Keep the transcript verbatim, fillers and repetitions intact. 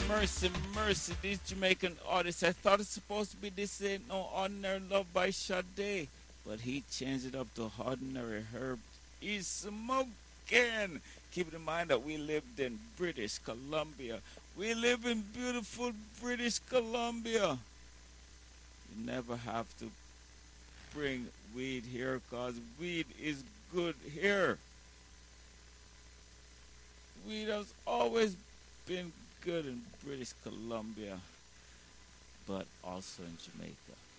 Mercy, mercy, these Jamaican artists. I thought it's supposed to be This Ain't No Ordinary Love by Sade, but he changed it up to Ordinary Herb. He's smoking. Keep in mind that we lived in British Columbia. We live in beautiful British Columbia. You never have to bring weed here because weed is good here. Weed has always been good in British Columbia, but also in Jamaica.